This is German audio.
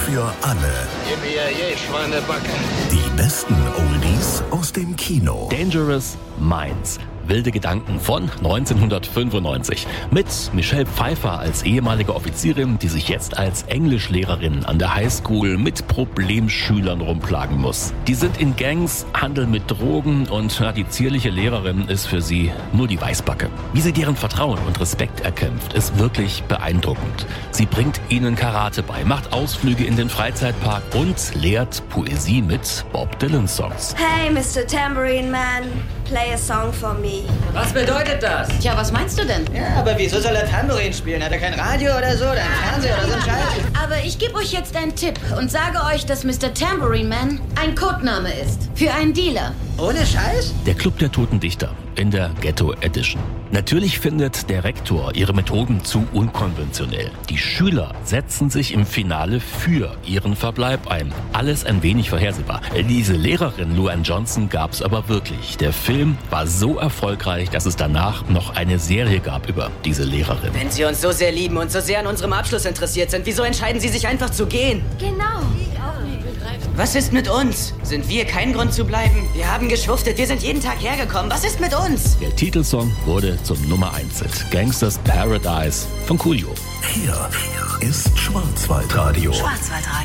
für alle. Gib mir je Schweinebacke. Die besten Oldies aus dem Kino. Dangerous Minds. Wilde Gedanken von 1995. Mit Michelle Pfeiffer als ehemalige Offizierin, die sich jetzt als Englischlehrerin an der Highschool mit Problemschülern rumplagen muss. Die sind in Gangs, handeln mit Drogen und die zierliche Lehrerin ist für sie nur die Weißbacke. Wie sie deren Vertrauen und Respekt erkämpft, ist wirklich beeindruckend. Sie bringt ihnen Karate bei, macht Ausflüge in den Freizeitpark und lehrt Poesie mit Bob Dylan Songs. Hey, Mr. Tambourine Man, play a song for me. Was bedeutet das? Tja, was meinst du denn? Ja, aber wieso soll er Tambourin spielen? Hat er kein Radio oder so? Oder ein Fernseher oder so ein Scheiß? Aber ich gebe euch jetzt einen Tipp und sage euch, dass Mr. Tambourine Man ein Codename ist. Für einen Dealer. Ohne Scheiß? Der Club der Toten Dichter in der Ghetto Edition. Natürlich findet der Rektor ihre Methoden zu unkonventionell. Die Schüler setzen sich im Finale für ihren Verbleib ein. Alles ein wenig vorhersehbar. Diese Lehrerin Luann Johnson gab's aber wirklich. Der Film war so erfolgreich, dass es danach noch eine Serie gab über diese Lehrerin. Wenn Sie uns so sehr lieben und so sehr an unserem Abschluss interessiert sind, wieso entscheiden Sie sich einfach zu gehen? Genau. Was ist mit uns? Sind wir kein Grund zu bleiben? Wir haben geschuftet, wir sind jeden Tag hergekommen. Was ist mit uns? Der Titelsong wurde zum Nummer 1 Hit. Gangsters Paradise von Coolio. Hier ist Schwarzwaldradio. Schwarzwaldradio.